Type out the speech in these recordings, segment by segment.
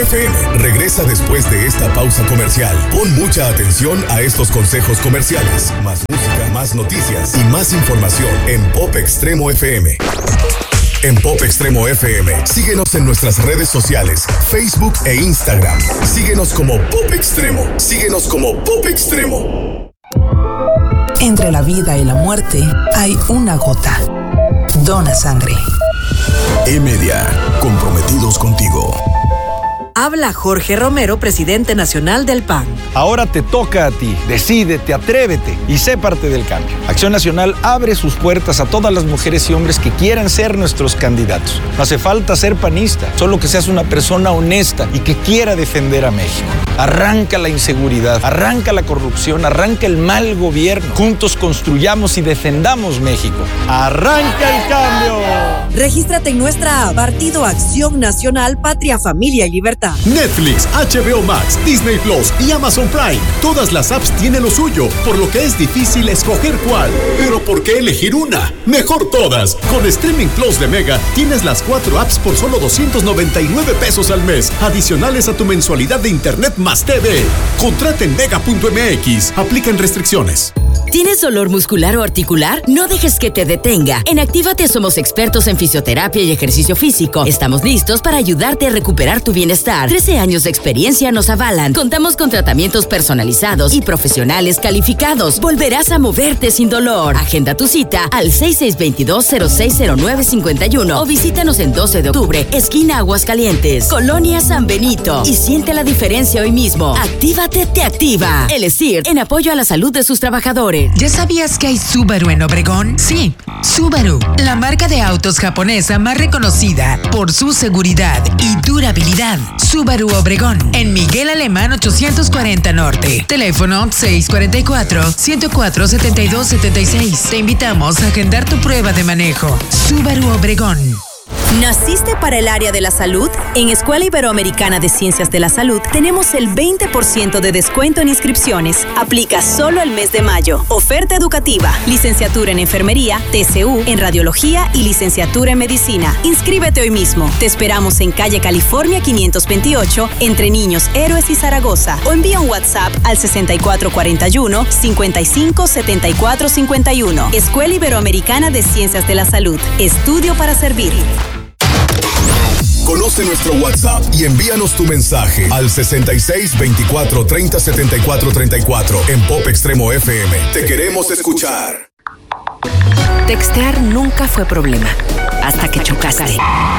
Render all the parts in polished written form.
FM regresa después de esta pausa comercial. Pon mucha atención a estos consejos comerciales. Más música, más noticias y más información en Pop Extremo FM. En Pop Extremo FM, síguenos en nuestras redes sociales, Facebook e Instagram. Síguenos como Pop Extremo. Síguenos como Pop Extremo. Entre la vida y la muerte hay una gota. Dona sangre. E-Media, comprometidos contigo. Habla Jorge Romero, presidente nacional del PAN. Ahora te toca a ti. Decídete, atrévete y sé parte del cambio. Acción Nacional abre sus puertas a todas las mujeres y hombres que quieran ser nuestros candidatos. No hace falta ser panista, solo que seas una persona honesta y que quiera defender a México. Arranca la inseguridad, arranca la corrupción, arranca el mal gobierno. Juntos construyamos y defendamos México. ¡Arranca el cambio! Regístrate en nuestra app Partido Acción Nacional, Patria, Familia y Libertad. Netflix, HBO Max, Disney Plus y Amazon Prime. Todas las apps tienen lo suyo, por lo que es difícil escoger cuál. Pero ¿por qué elegir una? Mejor todas. Con Streaming Plus de Mega tienes las 4 apps por solo 299 pesos al mes, adicionales a tu mensualidad de Internet más TV. Contrata en Mega.mx. Aplican restricciones. ¿Tienes dolor muscular o articular? No dejes que te detenga. En Actívate somos expertos en fisioterapia y ejercicio físico. Estamos listos para ayudarte a recuperar tu bienestar. 13 años de experiencia nos avalan. Contamos con tratamientos personalizados y profesionales calificados. Volverás a moverte sin dolor. Agenda tu cita al 6622-060951 o visítanos en 12 de octubre, esquina Aguascalientes, Colonia San Benito. Y siente la diferencia hoy mismo. Actívate te activa. El ESIR, en apoyo a la salud de sus trabajadores. ¿Ya sabías que hay Subaru en Obregón? Sí, Subaru, la marca de autos japonesa más reconocida por su seguridad y durabilidad. Subaru Obregón, en Miguel Alemán 840 Norte. Teléfono 644-104-7276. Te invitamos a agendar tu prueba de manejo. Subaru Obregón. ¿Naciste para el área de la salud? En Escuela Iberoamericana de Ciencias de la Salud tenemos el 20% de descuento en inscripciones. Aplica solo el mes de mayo. Oferta educativa, licenciatura en enfermería, TCU, en radiología y licenciatura en medicina. Inscríbete hoy mismo. Te esperamos en calle California 528, entre Niños Héroes y Zaragoza. O envía un WhatsApp al 6441-557451. Escuela Iberoamericana de Ciencias de la Salud. Estudio para servir. Conoce nuestro WhatsApp y envíanos tu mensaje al 66 24 30 74 34 en Pop Extremo FM. Te queremos escuchar. Textear nunca fue problema, hasta que chocaste.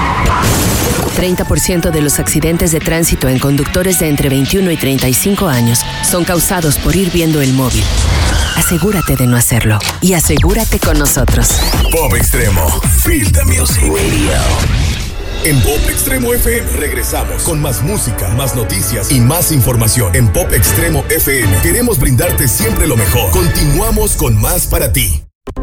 30% de los accidentes de tránsito en conductores de entre 21 y 35 años son causados por ir viendo el móvil. Asegúrate de no hacerlo y asegúrate con nosotros. Pop Extremo, Feel the Music Radio. En Pop Extremo FM regresamos con más música, más noticias y más información. En Pop Extremo FM queremos brindarte siempre lo mejor. Continuamos con más para ti.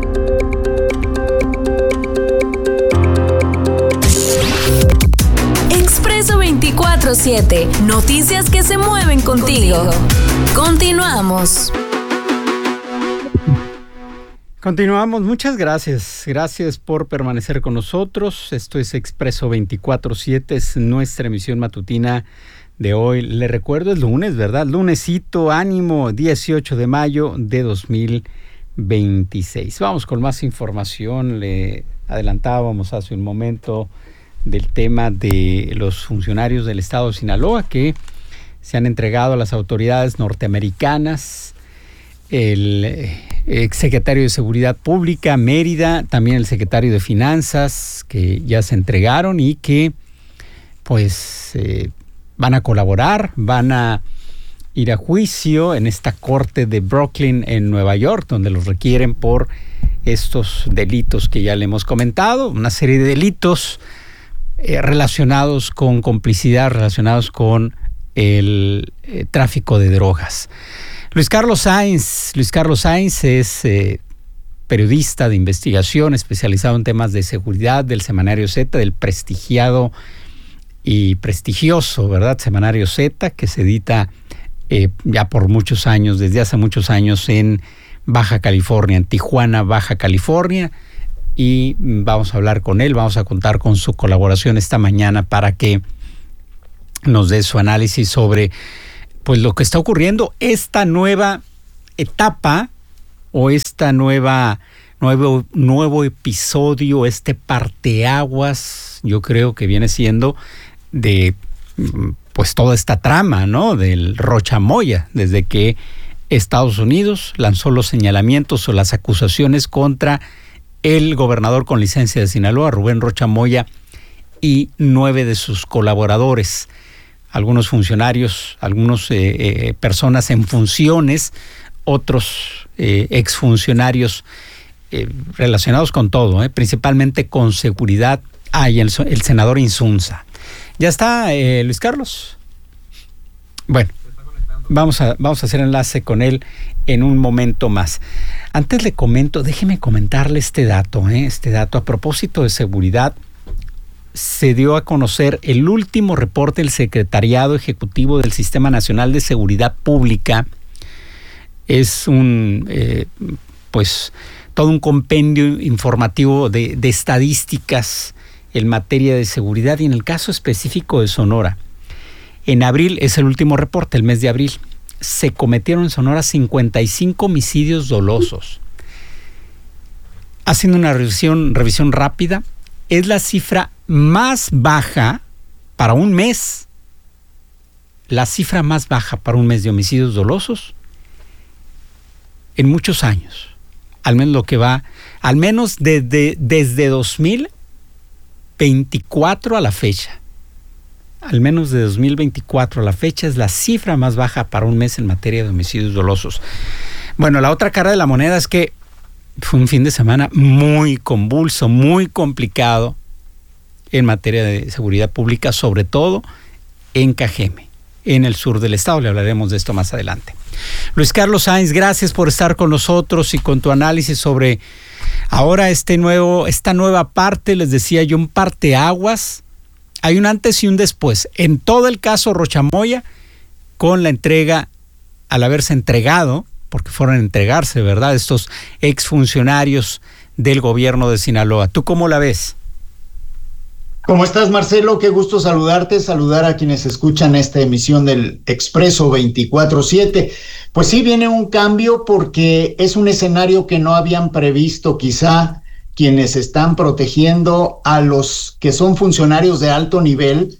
Expreso 24/7. Noticias que se mueven contigo. Continuamos. Continuamos, muchas gracias. Gracias por permanecer con nosotros. Esto es Expreso 24/7, es nuestra emisión matutina de hoy. Le recuerdo, es lunes, ¿verdad? Lunesito, ánimo, 18 de mayo de 2026. Vamos con más información. Le adelantábamos hace un momento del tema de los funcionarios del estado de Sinaloa que se han entregado a las autoridades norteamericanas. El exsecretario de Seguridad Pública, Mérida, también el secretario de Finanzas, que ya se entregaron y que pues van a colaborar, van a ir a juicio en esta corte de Brooklyn en Nueva York, donde los requieren por estos delitos que ya le hemos comentado, una serie de delitos relacionados con complicidad, relacionados con el tráfico de drogas. Luis Carlos Sainz es periodista de investigación especializado en temas de seguridad del Semanario Z, del prestigiado y prestigioso, ¿verdad? Semanario Z, que se edita ya por muchos años, desde hace muchos años en Baja California, en Tijuana, Baja California. Y vamos a hablar con él, vamos a contar con su colaboración esta mañana para que nos dé su análisis sobre pues lo que está ocurriendo, esta nueva etapa o esta nuevo episodio, este parteaguas, yo creo que viene siendo de pues toda esta trama, ¿no? Del Rocha Moya, desde que Estados Unidos lanzó los señalamientos o las acusaciones contra el gobernador con licencia de Sinaloa, Rubén Rocha Moya, y 9 de sus colaboradores, algunos funcionarios, personas en funciones, otros exfuncionarios relacionados con todo, principalmente con seguridad. Y el senador Insunza. ¿Ya está, Luis Carlos? Bueno, vamos a hacer enlace con él en un momento más. Antes le comento, déjeme comentarle este dato. A propósito de seguridad, se dio a conocer el último reporte del Secretariado Ejecutivo del Sistema Nacional de Seguridad Pública. Es todo un compendio informativo de estadísticas en materia de seguridad, y en el caso específico de Sonora. En abril, es el último reporte, el mes de abril, se cometieron en Sonora 55 homicidios dolosos. Haciendo una revisión rápida, es la cifra más baja para un mes. La cifra más baja para un mes de homicidios dolosos en muchos años. Al menos desde 2024 a la fecha. Al menos de 2024 a la fecha es la cifra más baja para un mes en materia de homicidios dolosos. Bueno, la otra cara de la moneda es que fue un fin de semana muy convulso, muy complicado en materia de seguridad pública, sobre todo en Cajeme, en el sur del estado. Le hablaremos de esto más adelante. Luis Carlos Sainz, gracias por estar con nosotros y con tu análisis sobre ahora esta nueva parte. Les decía yo, un parteaguas. Hay un antes y un después en todo el caso Rocha Moya, con la entrega, al haberse entregado, porque fueron a entregarse, ¿verdad?, estos exfuncionarios del gobierno de Sinaloa. ¿Tú cómo la ves? ¿Cómo estás, Marcelo? Qué gusto saludarte, saludar a quienes escuchan esta emisión del Expreso 24/7. Pues sí, viene un cambio porque es un escenario que no habían previsto quizá quienes están protegiendo a los que son funcionarios de alto nivel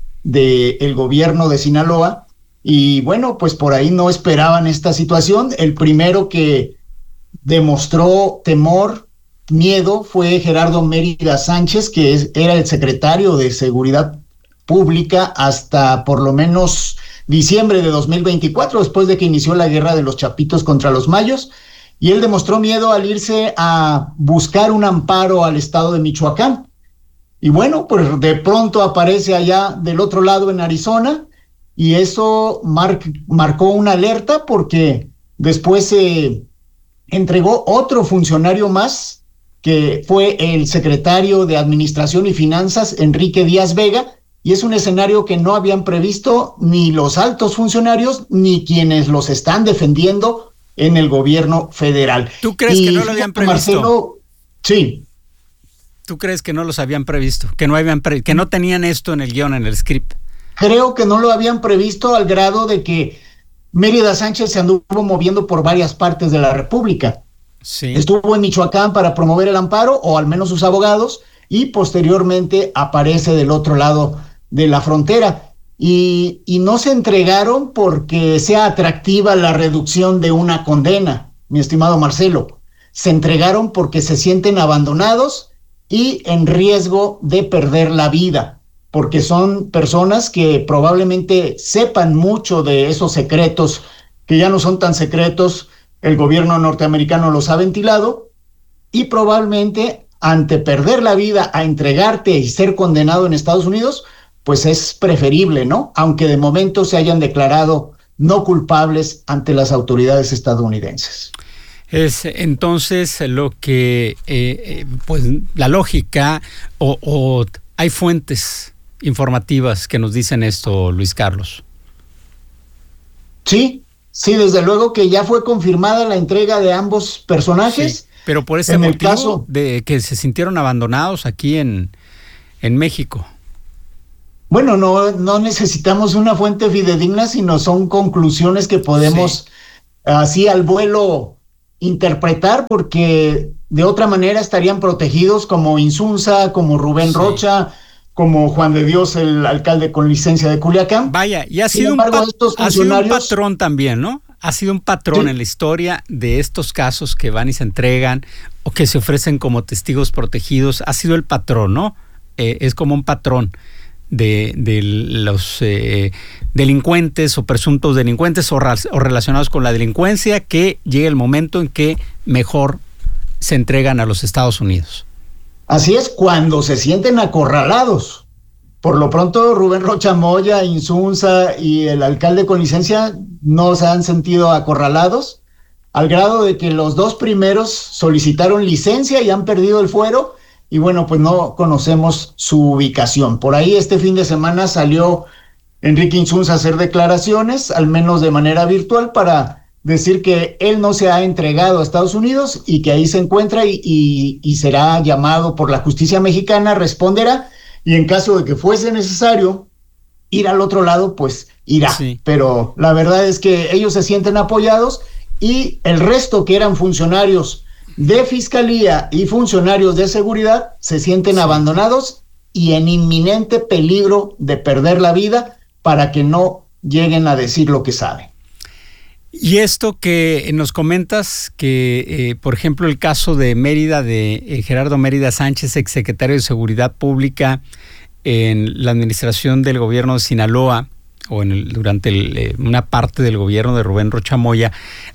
del gobierno de Sinaloa. Y bueno, pues por ahí no esperaban esta situación. El primero que demostró temor, miedo, fue Gerardo Mérida Sánchez, que era el secretario de Seguridad Pública hasta por lo menos diciembre de 2024, después de que inició la guerra de los Chapitos contra los Mayos, y él demostró miedo al irse a buscar un amparo al estado de Michoacán. Y bueno, pues de pronto aparece allá del otro lado en Arizona, y eso marcó una alerta porque después se entregó otro funcionario más, que fue el secretario de Administración y Finanzas, Enrique Díaz Vega, y es un escenario que no habían previsto ni los altos funcionarios ni quienes los están defendiendo en el gobierno federal. ¿Tú crees que no lo habían previsto? Marcelo, sí. ¿Tú crees que no los habían previsto? Que no tenían esto en el guión, en el script. Creo que no lo habían previsto al grado de que Mérida Sánchez se anduvo moviendo por varias partes de la República. Sí. Estuvo en Michoacán para promover el amparo, o al menos sus abogados, y posteriormente aparece del otro lado de la frontera. Y no se entregaron porque sea atractiva la reducción de una condena, mi estimado Marcelo. Se entregaron porque se sienten abandonados y en riesgo de perder la vida, porque son personas que probablemente sepan mucho de esos secretos, que ya no son tan secretos, el gobierno norteamericano los ha ventilado, y probablemente ante perder la vida a entregarte y ser condenado en Estados Unidos, pues es preferible, ¿no? Aunque de momento se hayan declarado no culpables ante las autoridades estadounidenses. Es entonces lo que, pues la lógica, o hay fuentes informativas que nos dicen esto, Luis Carlos. Sí, desde luego que ya fue confirmada la entrega de ambos personajes. Sí, pero por ese motivo de que se sintieron abandonados aquí en México. Bueno, no necesitamos una fuente fidedigna, sino son conclusiones que podemos así al vuelo interpretar, porque de otra manera estarían protegidos como Insunza, como Rubén Rocha, como Juan de Dios, el alcalde con licencia de Culiacán. Vaya, y ha sido un patrón también, ¿no? Ha sido un patrón en la historia de estos casos que van y se entregan o que se ofrecen como testigos protegidos. Ha sido el patrón, ¿no? Es como un patrón de los delincuentes o presuntos delincuentes o relacionados con la delincuencia, que llega el momento en que mejor se entregan a los Estados Unidos. Así es, cuando se sienten acorralados. Por lo pronto, Rubén Rocha Moya, Insunza y el alcalde con licencia no se han sentido acorralados, al grado de que los dos primeros solicitaron licencia y han perdido el fuero, y bueno, pues no conocemos su ubicación. Por ahí este fin de semana salió Enrique Insunza a hacer declaraciones, al menos de manera virtual, para decir que él no se ha entregado a Estados Unidos y que ahí se encuentra y será llamado por la justicia mexicana, responderá, y en caso de que fuese necesario ir al otro lado, pues irá. Sí. Pero la verdad es que ellos se sienten apoyados, y el resto, que eran funcionarios de fiscalía y funcionarios de seguridad, se sienten abandonados y en inminente peligro de perder la vida para que no lleguen a decir lo que saben. Y esto que nos comentas, que por ejemplo el caso de Mérida, de Gerardo Mérida Sánchez, exsecretario de Seguridad Pública en la administración del gobierno de Sinaloa, o durante una parte del gobierno de Rubén Rocha Moya,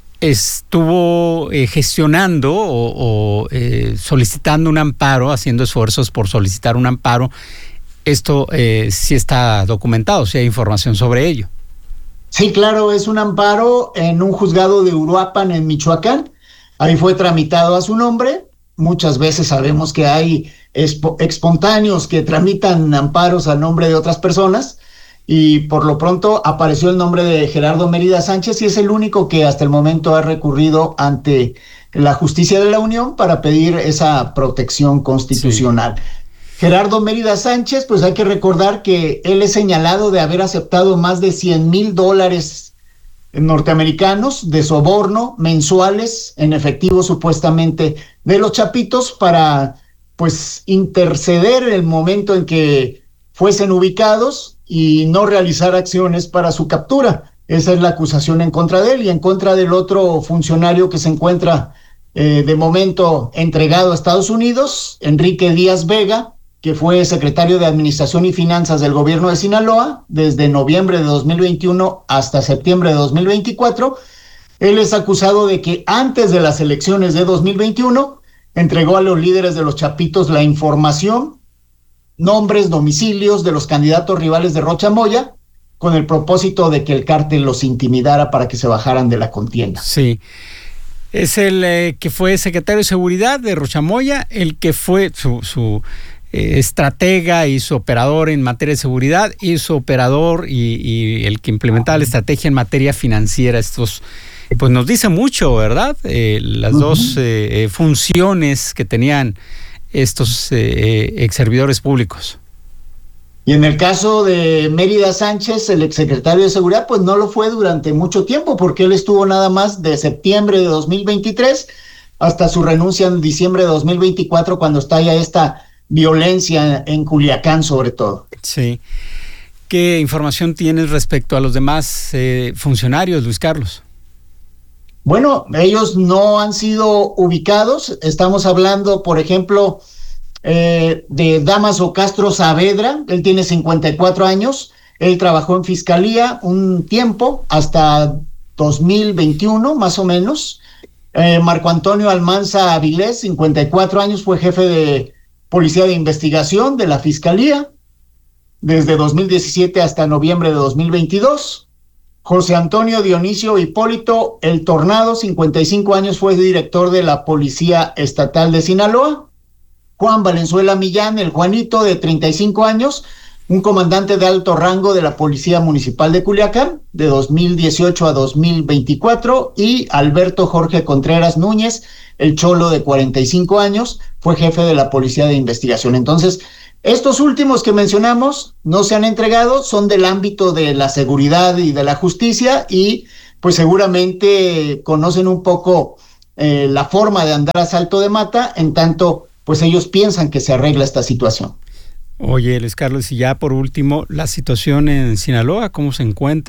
estuvo gestionando o solicitando un amparo, haciendo esfuerzos por solicitar un amparo. Esto sí está documentado, sí hay información sobre ello. Sí, claro, es un amparo en un juzgado de Uruapan, en Michoacán. Ahí fue tramitado a su nombre. Muchas veces sabemos que hay espontáneos que tramitan amparos a nombre de otras personas, y por lo pronto apareció el nombre de Gerardo Mérida Sánchez, y es el único que hasta el momento ha recurrido ante la Justicia de la Unión para pedir esa protección constitucional. Sí. Gerardo Mérida Sánchez, pues hay que recordar que él es señalado de haber aceptado más de $100,000 norteamericanos de soborno mensuales en efectivo, supuestamente, de los Chapitos, para pues interceder en el momento en que fuesen ubicados y no realizar acciones para su captura. Esa es la acusación en contra de él, y en contra del otro funcionario que se encuentra de momento entregado a Estados Unidos, Enrique Díaz Vega, que fue secretario de Administración y Finanzas del gobierno de Sinaloa desde noviembre de 2021 hasta septiembre de 2024. Él es acusado de que antes de las elecciones de 2021 entregó a los líderes de los Chapitos la información, nombres, domicilios de los candidatos rivales de Rocha Moya, con el propósito de que el cártel los intimidara para que se bajaran de la contienda. Sí. Es el que fue secretario de Seguridad de Rocha Moya, el que fue su estratega y su operador en materia de seguridad, y su operador y el que implementaba la estrategia en materia financiera. Estos, pues nos dice mucho, ¿verdad? Las dos funciones que tenían estos ex servidores públicos. Y en el caso de Mérida Sánchez, el exsecretario de Seguridad, pues no lo fue durante mucho tiempo, porque él estuvo nada más de septiembre de 2023 hasta su renuncia en diciembre de 2024, cuando estalla esta violencia en Culiacán, sobre todo. Sí. ¿Qué información tienes respecto a los demás funcionarios, Luis Carlos? Bueno, ellos no han sido ubicados. Estamos hablando, por ejemplo, de Dámaso Castro Saavedra. Él tiene 54 años. Él trabajó en Fiscalía un tiempo, hasta 2021, más o menos. Marco Antonio Almanza Avilés, 54 años, fue jefe de Policía de Investigación de la Fiscalía desde 2017 hasta noviembre de 2022. José Antonio Dionisio Hipólito El Tornado, 55 años, fue director de la Policía Estatal de Sinaloa. Juan Valenzuela Millán, el Juanito, de 35 años, un comandante de alto rango de la Policía Municipal de Culiacán, de 2018 a 2024, y Alberto Jorge Contreras Núñez, el Cholo, de 45 años, fue jefe de la Policía de Investigación. Entonces, Estos últimos que mencionamos no se han entregado, son del ámbito de la seguridad y de la justicia y pues seguramente conocen un poco la forma de andar a salto de mata, en tanto pues ellos piensan que se arregla esta situación. Oye, Luis Carlos, y ya por último, la situación en Sinaloa, ¿cómo se encuentra?